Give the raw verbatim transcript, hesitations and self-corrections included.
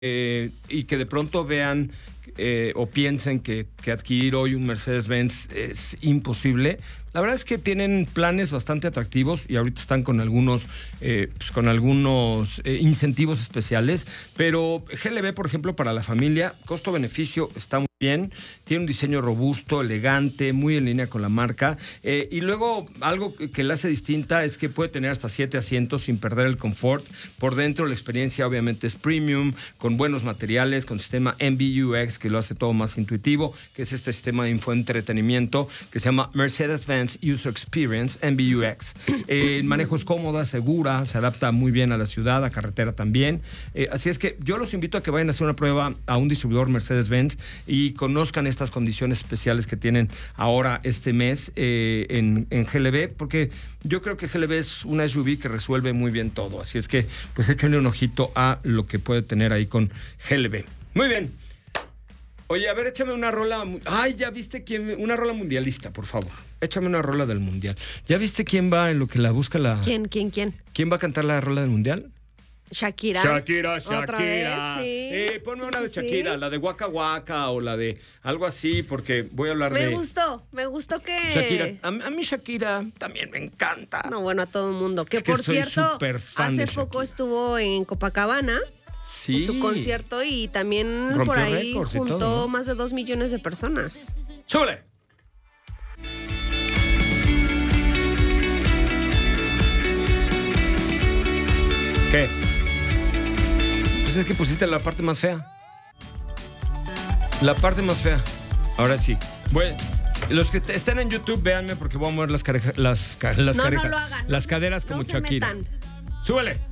eh, y que de pronto vean eh, o piensen que, que adquirir hoy un Mercedes-Benz es imposible. La verdad es que tienen planes bastante atractivos y ahorita están con algunos, eh, pues con algunos eh, incentivos especiales, pero G L B, por ejemplo, para la familia, costo-beneficio está muy bien, tiene un diseño robusto, elegante, muy en línea con la marca, eh, y luego algo que, que la hace distinta es que puede tener hasta siete asientos sin perder el confort. Por dentro la experiencia obviamente es premium, con buenos materiales, con sistema M B U X que lo hace todo más intuitivo, que es este sistema de infoentretenimiento que se llama Mercedes-Benz User Experience, M B U X. Eh, el manejo es cómoda, segura, se adapta muy bien a la ciudad, a carretera también. Eh, así es que yo los invito a que vayan a hacer una prueba a un distribuidor Mercedes-Benz y conozcan estas condiciones especiales que tienen ahora este mes eh, en, en G L B, porque yo creo que G L B es una S U V que resuelve muy bien todo. Así es que pues échenle un ojito a lo que puede tener ahí con G L B. Muy bien. Oye, a ver, échame una rola. Ay, ya viste quién. Una rola mundialista, por favor. Échame una rola del mundial. ¿Ya viste quién va en lo que la busca la. ¿Quién, quién, quién? ¿Quién va a cantar la rola del mundial? Shakira. Shakira, Shakira. ¿Otra vez? Sí. Eh, ponme Sí, una de sí, Shakira, sí. la de Waka Waka o la de algo así, porque voy a hablar Me de. gustó, me gustó que. Shakira. A, a mí Shakira también me encanta. No, bueno, a todo el mundo. Que, Es que por soy cierto, súper fan de hace poco Shakira. estuvo en Copacabana. Sí. En su concierto y también Rompió por ahí récords y juntó todo, ¿no? más de dos millones de personas. ¡Súbele! ¿Qué? Pues es que pusiste la parte más fea. La parte más fea. Ahora sí. Bueno, los que te- estén en YouTube, véanme porque voy a mover las, careja- las, ca- las No, no carejas. lo hagan. Las No se- caderas como no se Shakira. metan. ¡Súbele!